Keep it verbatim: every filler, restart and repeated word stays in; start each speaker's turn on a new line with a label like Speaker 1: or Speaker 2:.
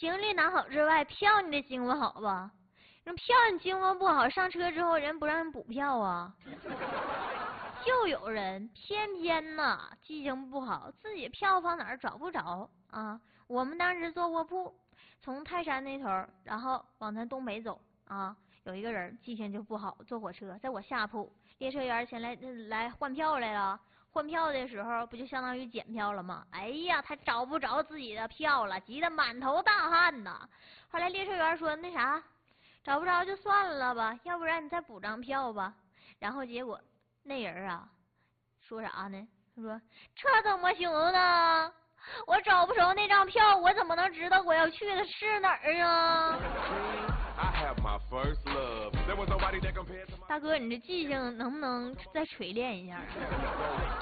Speaker 1: 行李拿好之外，票你得经过好吧？那票你经过不好，上车之后人不让人补票啊。就有人偏偏呐记性不好，自己票放哪儿找不着啊。我们当时坐卧铺，从泰山那头，然后往咱东北走啊。有一个人记性就不好，坐火车在我下铺，列车员前来来换票来了。换票的时候不就相当于检票了吗？哎呀，他找不着自己的票了，急得满头大汗呐。后来列车员说那啥，找不着就算了吧，要不然你再补张票吧。然后结果那人啊说啥呢？他说这怎么行呢？我找不着那张票，我怎么能知道我要去的是哪儿啊？大哥，你这记性能不能再锤炼一下？